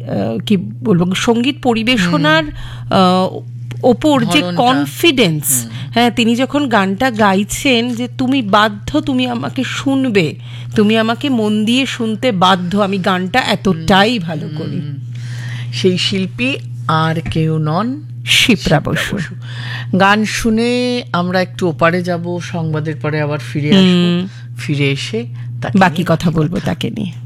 কি বলবো, সঙ্গীত পরিবেশনার ওপর যে কনফিডেন্স, হ্যাঁ, তিনি যখন গানটা গাইছেন যে তুমি বাধ্য, তুমি আমাকে শুনবে, তুমি আমাকে মন দিয়ে শুনতে বাধ্য, আমি গানটা এতটাই ভালো করি। সেই শিল্পী আর কেউ নন, শিপ্রা বসু। গান শুনে আমরা একটু ওপারে যাব, সংবাদের পরে আবার ফিরে আসবো, ফিরে এসে বাকি কথা বলবো তাকে নিয়ে।